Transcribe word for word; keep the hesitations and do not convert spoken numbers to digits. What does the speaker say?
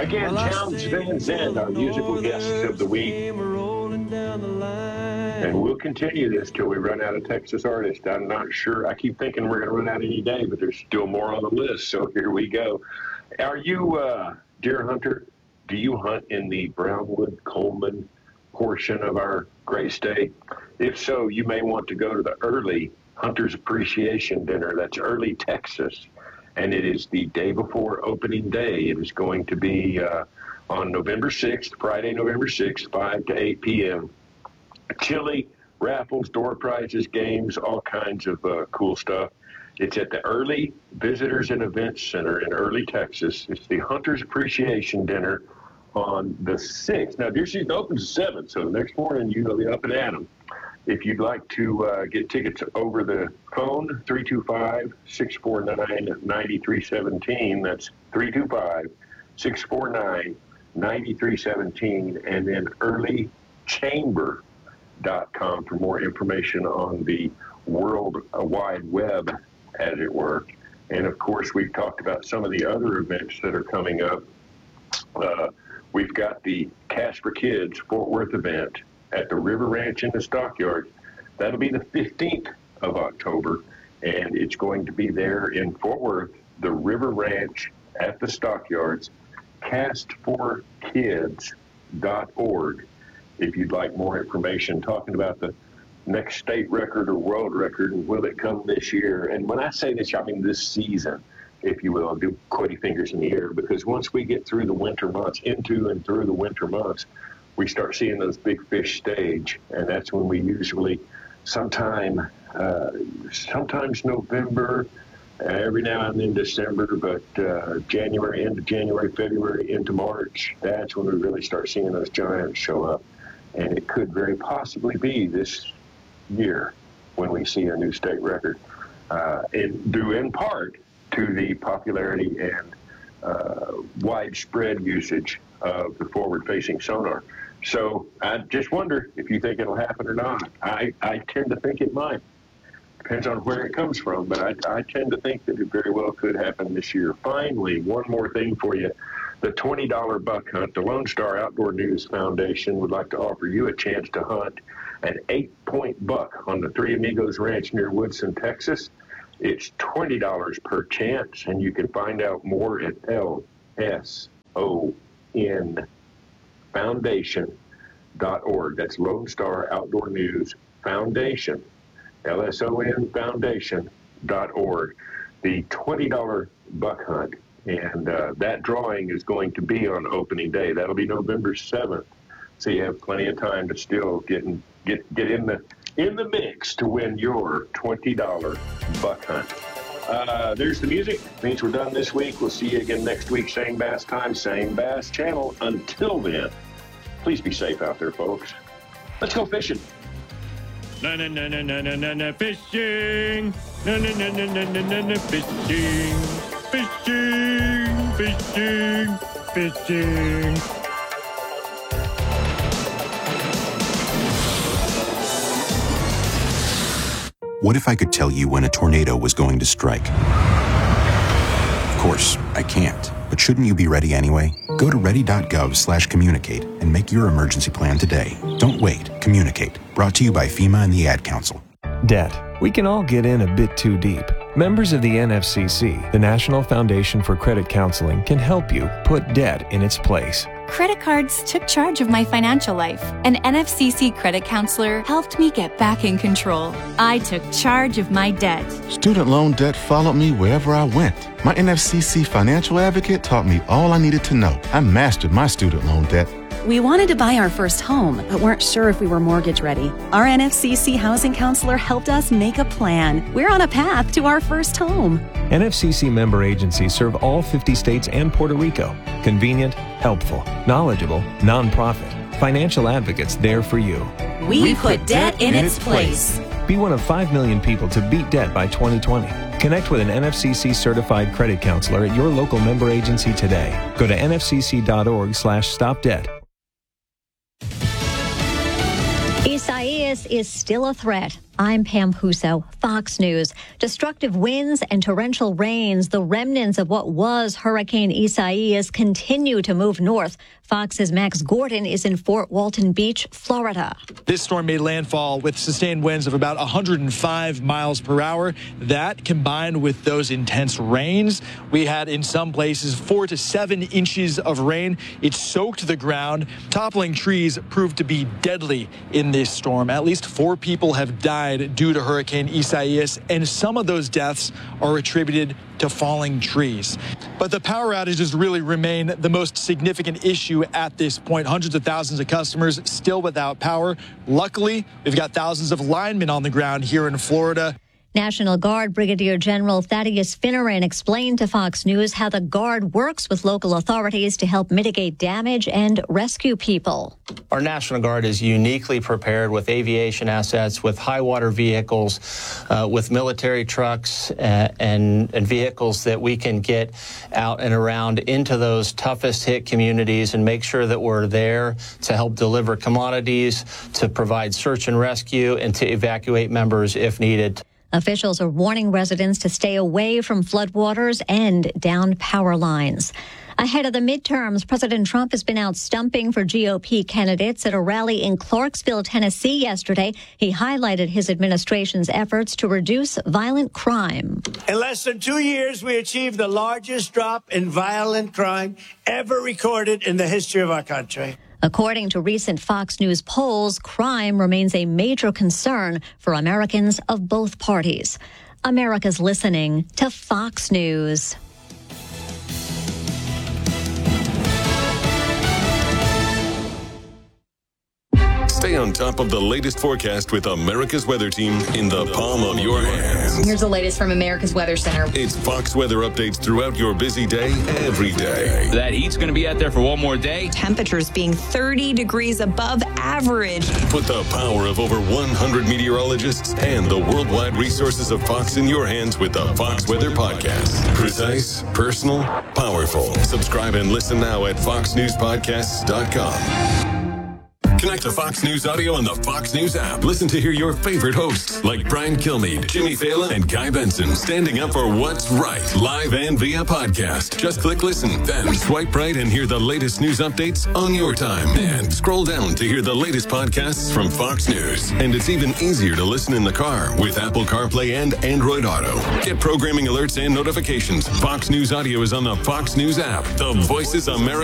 Again, Townes Van Zandt, our musical guests of the week. And we'll continue this till we run out of Texas artists. I'm not sure. I keep thinking we're going to run out any day, but there's still more on the list. So here we go. Are you a deer hunter? Do you hunt in the Brownwood, Coleman portion of our great state? If so, you may want to go to the early Hunters Appreciation Dinner. That's Early Texas. And it is the day before opening day. It is going to be uh, on November sixth, Friday, November sixth, five to eight p.m. Chili, raffles, door prizes, games, all kinds of uh, cool stuff. It's at the Early Visitors and Events Center in Early, Texas. It's the Hunters Appreciation Dinner on the sixth. Now, deer season opens at seven, so the next morning you'll be up and at 'em. If you'd like to uh, get tickets over the phone, three two five, six four nine, nine three one seven. That's three two five, six four nine, nine three one seven, and then early chamber dot com for more information on the World Wide Web, as it were. And, of course, we've talked about some of the other events that are coming up. Uh, we've got the Cash for Kids Fort Worth event at the River Ranch in the Stockyards. That'll be the fifteenth of October, and it's going to be there in Fort Worth, the River Ranch at the Stockyards, cast for kids dot org. If you'd like more information talking about the next state record or world record, and will it come this year? And when I say this, I mean this season, if you will. I'll do quotey fingers in the air, because once we get through the winter months, into and through the winter months, we start seeing those big fish stage, and that's when we usually, sometime, uh, sometimes November, uh, every now and then December, but uh, January, into January, February, into March, that's when we really start seeing those giants show up. And it could very possibly be this year when we see a new state record, uh, and due in part to the popularity and uh, widespread usage of the forward-facing sonar. So I just wonder if you think it'll happen or not. I, I tend to think it might. Depends on where it comes from, but I, I tend to think that it very well could happen this year. Finally, one more thing for you. The twenty dollar buck hunt. The Lone Star Outdoor News Foundation would like to offer you a chance to hunt an eight-point buck on the Three Amigos Ranch near Woodson, Texas. It's twenty dollars per chance, and you can find out more at L S O N foundation dot org. That's Lone Star Outdoor News Foundation, L S O N foundation dot org. The twenty dollar buck hunt, and uh, that drawing is going to be on opening day. That'll be November seventh, so you have plenty of time to still get in, get get in the in the mix to win your twenty dollar buck hunt. Uh, there's the music. Means we're done this week. We'll see you again next week. Same bass time, same bass channel. Until then, please be safe out there, folks. Let's go fishing. Na na na na na na na na fishing. Na na na na na na na na fishing. Fishing, fishing, fishing. What if I could tell you when a tornado was going to strike? Of course, I can't. But shouldn't you be ready anyway? Go to ready.gov slash communicate and make your emergency plan today. Don't wait. Communicate. Brought to you by FEMA and the Ad Council. Debt. We can all get in a bit too deep. Members of the N F C C, the National Foundation for Credit Counseling, can help you put debt in its place. Credit cards took charge of my financial life. An N F C C credit counselor helped me get back in control. I took charge of my debt. Student loan debt followed me wherever I went. My N F C C financial advocate taught me all I needed to know. I mastered my student loan debt. We wanted to buy our first home, but weren't sure if we were mortgage ready. Our N F C C housing counselor helped us make a plan. We're on a path to our first home. N F C C member agencies serve all fifty states and Puerto Rico. Convenient, helpful, knowledgeable, nonprofit. Financial advocates there for you. We, we put, put debt in its place. Be one of five million people to beat debt by twenty twenty. Connect with an N F C C certified credit counselor at your local member agency today. Go to nfcc.org slash stop debt. Isaias is still a threat. I'm Pam Huso, Fox News. Destructive winds and torrential rains, the remnants of what was Hurricane Isaias, continue to move north. Fox's Max Gordon is in Fort Walton Beach, Florida. This storm made landfall with sustained winds of about one hundred five miles per hour. That, combined with those intense rains, we had in some places four to seven inches of rain. It soaked the ground. Toppling trees proved to be deadly in this storm. At least four people have died due to Hurricane Isaias, and some of those deaths are attributed to falling trees. But the power outages really remain the most significant issue at this point. Hundreds of thousands of customers still without power. Luckily, we've got thousands of linemen on the ground here in Florida. National Guard Brigadier General Thaddeus Finneran explained to Fox News how the Guard works with local authorities to help mitigate damage and rescue people. Our National Guard is uniquely prepared with aviation assets, with high water vehicles, uh, with military trucks uh, and, and vehicles that we can get out and around into those toughest hit communities and make sure that we're there to help deliver commodities, to provide search and rescue, and to evacuate members if needed. Officials are warning residents to stay away from floodwaters and downed power lines. Ahead of the midterms, President Trump has been out stumping for G O P candidates at a rally in Clarksville, Tennessee yesterday. He highlighted his administration's efforts to reduce violent crime. In less than two years, we achieved the largest drop in violent crime ever recorded in the history of our country. According to recent Fox News polls, crime remains a major concern for Americans of both parties. America's listening to Fox News. Stay on top of the latest forecast with America's Weather Team in the palm of your hands. Here's the latest from America's Weather Center. It's Fox weather updates throughout your busy day, every day. That heat's going to be out there for one more day. Temperatures being thirty degrees above average. Put the power of over one hundred meteorologists and the worldwide resources of Fox in your hands with the Fox Weather Podcast. Precise, personal, powerful. Subscribe and listen now at fox news podcasts dot com. Connect to Fox News Audio on the Fox News app. Listen to hear your favorite hosts like Brian Kilmeade, Jimmy Fallon, and Guy Benson standing up for what's right, live and via podcast. Just click listen, then swipe right and hear the latest news updates on your time. And scroll down to hear the latest podcasts from Fox News. And it's even easier to listen in the car with Apple CarPlay and Android Auto. Get programming alerts and notifications. Fox News Audio is on the Fox News app. The Voices America.